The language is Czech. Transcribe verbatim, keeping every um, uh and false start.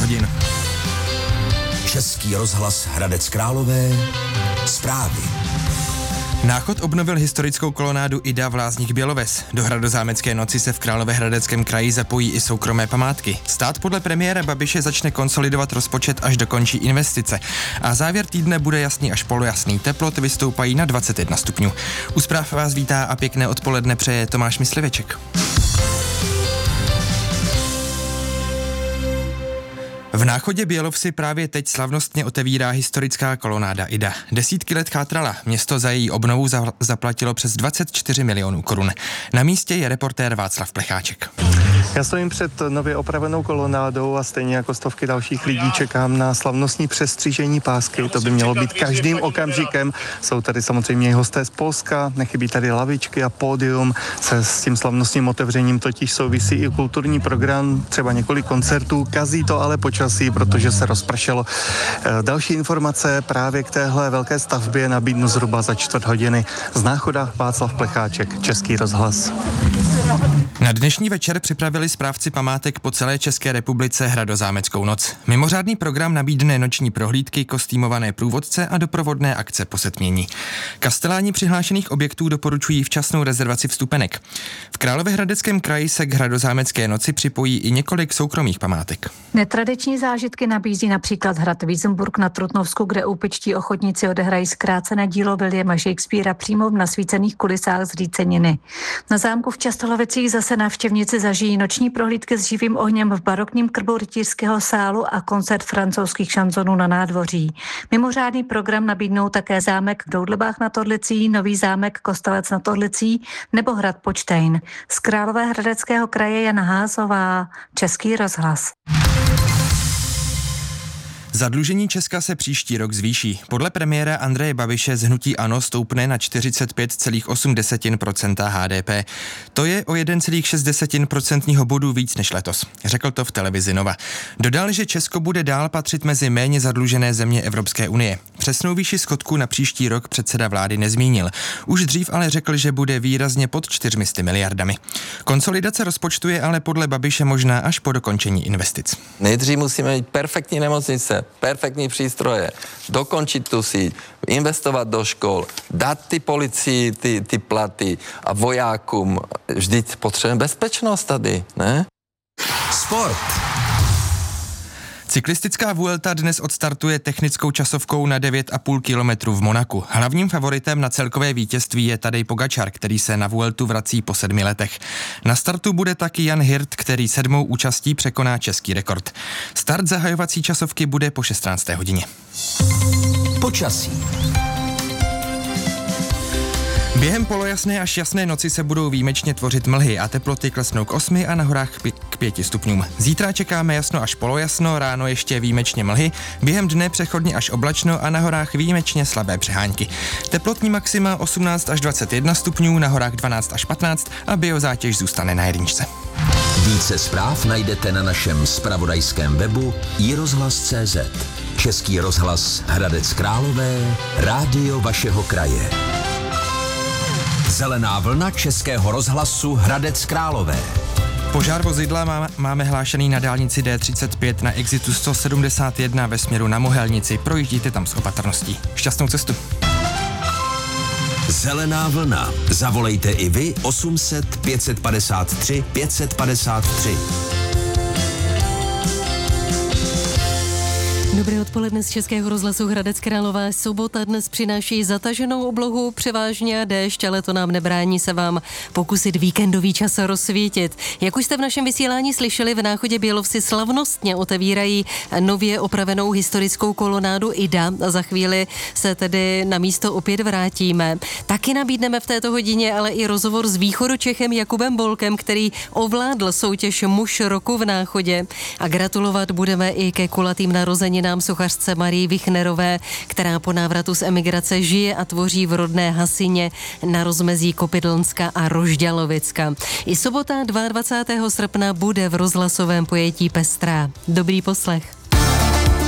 hodin. Český rozhlas Hradec Králové. Zprávy. Náchod obnovil historickou kolonádu Ida v Lázních Běloves. Do Hradozámecké noci se v Královéhradeckém kraji zapojí i soukromé památky. Stát podle premiéra Babiše začne konsolidovat rozpočet, až dokončí investice. A závěr týdne bude jasný až polojasný. Teploty vystoupají na dvacet jedna stupňů. U zpráv vás vítá a pěkné odpoledne přeje Tomáš Mysliveček. V Náchodě Bělovsi právě teď slavnostně otevírá historická kolonáda Ida. Desítky let chátrala, město za její obnovu za- zaplatilo přes dvacet čtyři milionů korun. Na místě je reportér Václav Plecháček. Já stojím před nově opravenou kolonádou a stejně jako stovky dalších lidí čekám na slavnostní přestřížení pásky. To by mělo být každým okamžikem. Jsou tady samozřejmě i hosté z Polska, nechybí tady lavičky a pódium. Se s tím slavnostním otevřením totiž souvisí i kulturní program, třeba několik koncertů. Kazí to ale počasí, protože se rozpršelo. Další informace právě k téhle velké stavbě nabídnu zhruba za čtvrt hodiny. Z Náchoda Václav Plecháček, Český rozhlas. Na dnešní večer připravili správci památek po celé České republice Hradozámeckou noc. Mimořádný program nabídne noční prohlídky, kostýmované průvodce a doprovodné akce po setmění. Kasteláni přihlášených objektů doporučují včasnou rezervaci vstupenek. V Královéhradeckém kraji se k Hradozámecké noci připojí i několik soukromých památek. Netradiční zážitky nabízí například hrad Wiesenburg na Trutnovsku, kde úpičtí ochotníci odehrají zkrácené dílo Williama Shakespearea přímo v nasvícených kulisách z Rýceniny. Na zámku v Častolovicích zase návštěvníci zažijí noční prohlídky s živým ohněm v barokním krbu rytířského sálu a koncert francouzských šanzonů na nádvoří. Mimořádný program nabídnou také zámek v Doudlebách nad Orlicí, Nový zámek Kostelec nad Orlicí nebo hrad Počtejn. Z Královéhradeckého kraje Jana Házová, Český rozhlas. Zadlužení Česka se příští rok zvýší. Podle premiéra Andreje Babiše z hnutí ANO stoupne na čtyřicet pět celá osm procenta H D P. To je o jedna celá šest procentního bodu víc než letos. Řekl to v televizi Nova. Dodal, že Česko bude dál patřit mezi méně zadlužené země Evropské unie. Přesnou výši schodku na příští rok předseda vlády nezmínil. Už dřív ale řekl, že bude výrazně pod čtyřmi sty miliardami. Konsolidace rozpočtu je ale podle Babiše možná až po dokončení investic. Nejdřív musíme mít perfektní nemocnice, perfektní přístroje, dokončit tu síť, investovat do škol, dát ty policii ty, ty platy a vojákům. Vždyť potřebujeme bezpečnost tady, ne? Sport. Cyklistická Vuelta dnes odstartuje technickou časovkou na devět a půl kilometru v Monaku. Hlavním favoritem na celkové vítězství je Tadej Pogačar, který se na Vueltu vrací po sedmi letech. Na startu bude taky Jan Hirt, který sedmou účastí překoná český rekord. Start zahajovací časovky bude po šestnácté hodině. Počasí. Během polojasné až jasné noci se budou výjimečně tvořit mlhy a teploty klesnou k osmi a na horách k pěti stupňům. Zítra čekáme jasno až polojasno, ráno ještě výjimečně mlhy, během dne přechodně až oblačno a na horách výjimečně slabé přehánky. Teplotní maxima osmnáct až dvacet jedna stupňů, na horách dvanáct až patnáct a biozátěž zůstane na jedničce. Více zpráv najdete na našem zpravodajském webu i rozhlas tečka cé zet. Český rozhlas Hradec Králové, rádio vašeho kraje. Zelená vlna Českého rozhlasu Hradec Králové. Požár vozidla má, máme hlášený na dálnici D třicet pět na exitu sto sedmdesát jedna ve směru na Mohelnici. Projíždíte tam s opatrností. Šťastnou cestu. Zelená vlna. Zavolejte i vy osm set pět set padesát tři pět set padesát tři. Dobré odpoledne z Českého rozhlasu Hradec Králové. Sobota dnes přináší zataženou oblohu, převážně déšť, ale to nám nebrání se vám pokusit víkendový čas rozsvítit. Jak už jste v našem vysílání slyšeli, v Náchodě Bělovsi slavnostně otevírají nově opravenou historickou kolonádu Ida. Za chvíli se tedy na místo opět vrátíme. Taky nabídneme v této hodině ale i rozhovor s Východočechem Jakubem Bolkem, který ovládl soutěž Muž roku v Náchodě. A gratulovat budeme i ke kulatým narozeninám sochařce Marii Vichnerové, která po návratu z emigrace žije a tvoří v rodné Hasině na rozmezí Kopidlnska a Rožďalovicka. I sobota dvacátého druhého srpna bude v rozhlasovém pojetí pestrá. Dobrý poslech.